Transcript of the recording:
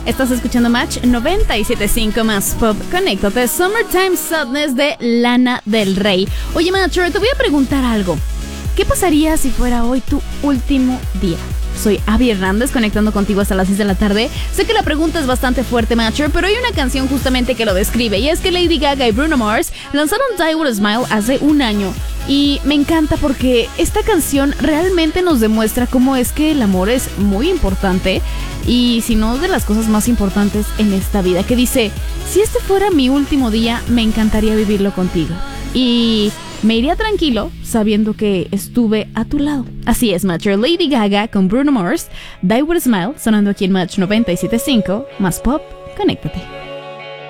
Estás escuchando Match 97.5 más Pop. Conéctate. Summertime Sadness de Lana del Rey. Oye, Matcher, te voy a preguntar algo. ¿Qué pasaría si fuera hoy tu último día? Soy Abby Hernández, conectando contigo hasta las 6 de la tarde. Sé que la pregunta es bastante fuerte, Matcher, pero hay una canción justamente que lo describe. Y es que Lady Gaga y Bruno Mars lanzaron Die With A Smile hace un año. Y me encanta porque esta canción realmente nos demuestra cómo es que el amor es muy importante. Y si no, de las cosas más importantes en esta vida. Que dice, si este fuera mi último día, me encantaría vivirlo contigo. Y me iría tranquilo sabiendo que estuve a tu lado. Así es, Matcher. Lady Gaga con Bruno Mars, Die With A Smile, sonando aquí en Match 97.5, más Pop. Conéctate.